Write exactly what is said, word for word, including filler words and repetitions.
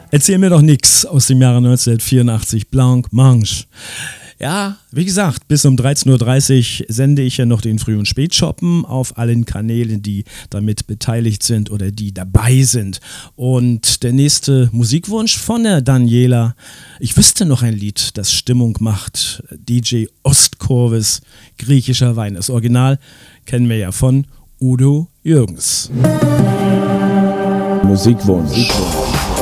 Erzähl mir doch nix aus dem Jahre neunzehnhundertvierundachtzig, Blanc Mange. Ja, wie gesagt, bis um dreizehn Uhr dreißig sende ich ja noch den Früh- und Spätshoppen auf allen Kanälen, die damit beteiligt sind oder die dabei sind. Und der nächste Musikwunsch von der Daniela. Ich wüsste noch ein Lied, das Stimmung macht. D J Ostkurves, griechischer Wein. Das Original kennen wir ja von Udo Jürgens. Musikwunsch. Musikwunsch.